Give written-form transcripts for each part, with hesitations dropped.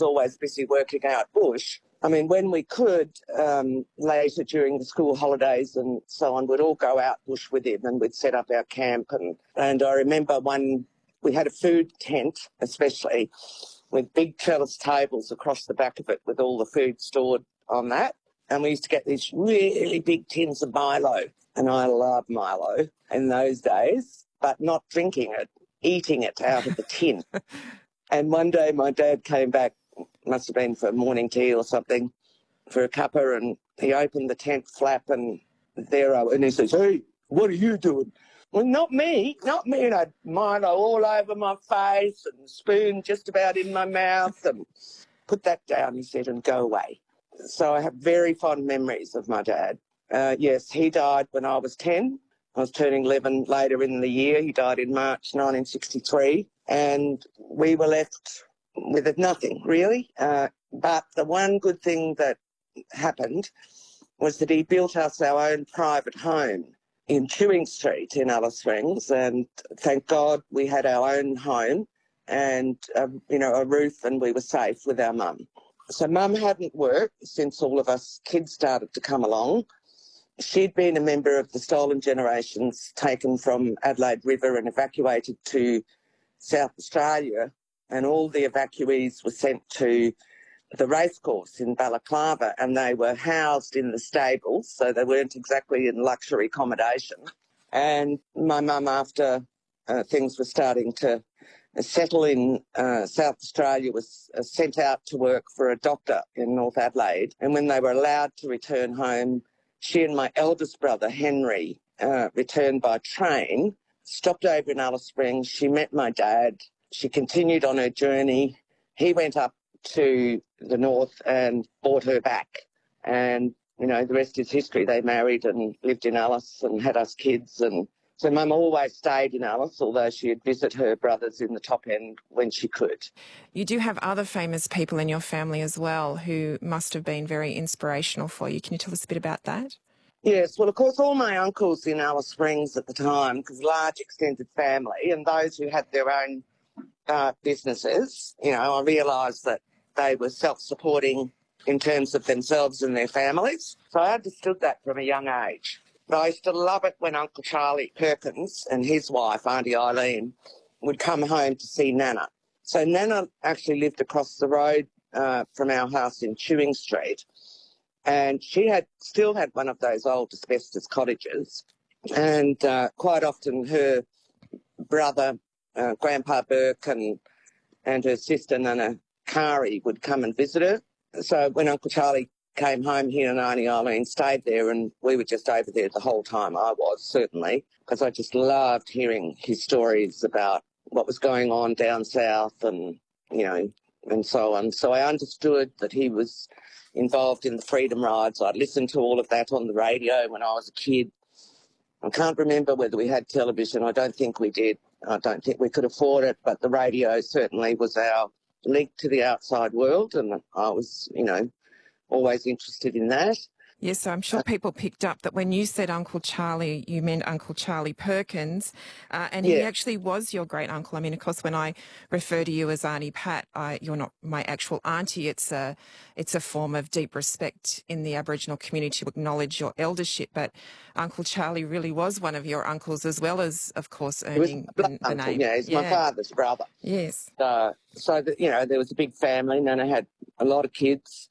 was always busy working out bush. I mean, when we could, later during the school holidays and so on, we'd all go out bush with him and we'd set up our camp. And I remember we had a food tent, especially, with big trellis tables across the back of it with all the food stored on that. And we used to get these really big tins of Milo. And I loved Milo in those days, but not drinking it, eating it out of the tin. And one day my dad came back, must have been for morning tea or something, for a cuppa, and he opened the tent flap and and he says, "Hey, what are you doing?" Well, not me. And I had Milo all over my face and spoon just about in my mouth, and put that down, he said, and go away. So I have very fond memories of my dad. Yes, he died when I was 10. I was turning 11 later in the year. He died in March 1963, and we were left with nothing, really. But the one good thing that happened was that he built us our own private home in Chewing Street in Alice Springs, and thank God we had our own home and, a roof, and we were safe with our mum. So Mum hadn't worked since all of us kids started to come along. She'd been a member of the Stolen Generations, taken from Adelaide River and evacuated to South Australia, and all the evacuees were sent to the racecourse in Balaclava, and they were housed in the stables, so they weren't exactly in luxury accommodation. And my mum, after things were starting to settle in South Australia, was sent out to work for a doctor in North Adelaide. And when they were allowed to return home, she and my eldest brother, Henry, returned by train, stopped over in Alice Springs. She met my dad. She continued on her journey. He went up to the north and brought her back. And, the rest is history. They married and lived in Alice and had us kids. And so Mum always stayed in Alice, although she'd visit her brothers in the top end when she could. You do have other famous people in your family as well who must have been very inspirational for you. Can you tell us a bit about that? Yes, well, of course, all my uncles in Alice Springs at the time, because large extended family, and those who had their own businesses, I realised that they were self-supporting in terms of themselves and their families. So I understood that from a young age. But I used to love it when Uncle Charlie Perkins and his wife, Auntie Eileen, would come home to see Nana. So Nana actually lived across the road from our house in Chewing Street, and she still had one of those old asbestos cottages. And quite often her brother, Grandpa Burke, and her sister Nana Kari would come and visit her. So when Uncle Charlie came home, he and Auntie Eileen stayed there, and we were just over there the whole time. I was, certainly, because I just loved hearing his stories about what was going on down south and, and so on. So I understood that he was involved in the freedom rides. I'd listened to all of that on the radio when I was a kid. I can't remember whether we had television. I don't think we did. I don't think we could afford it, but the radio certainly was our link to the outside world, and I was, always interested in that. Yes, so I'm sure people picked up that when you said Uncle Charlie, you meant Uncle Charlie Perkins, and he actually was your great uncle. I mean, of course, when I refer to you as Auntie Pat, you're not my actual auntie. It's a form of deep respect in the Aboriginal community to acknowledge your eldership. But Uncle Charlie really was one of your uncles, as well as, of course, earning the name. Yeah, he's my father's brother. Yes. So there was a big family. Nana had a lot of kids.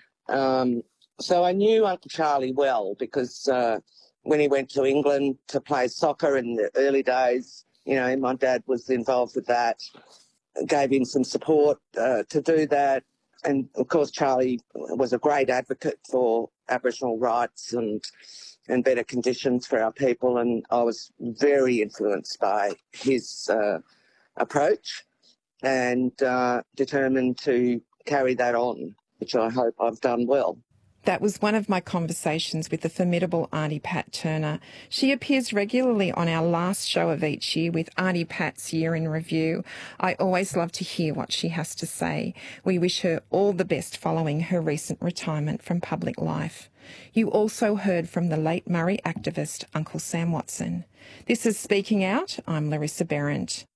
So I knew Uncle Charlie well because when he went to England to play soccer in the early days, my dad was involved with that, gave him some support to do that. And, of course, Charlie was a great advocate for Aboriginal rights and better conditions for our people, and I was very influenced by his approach and determined to carry that on, which I hope I've done well. That was one of my conversations with the formidable Auntie Pat Turner. She appears regularly on our last show of each year with Auntie Pat's Year in Review. I always love to hear what she has to say. We wish her all the best following her recent retirement from public life. You also heard from the late Murray activist Uncle Sam Watson. This is Speaking Out. I'm Larissa Behrendt.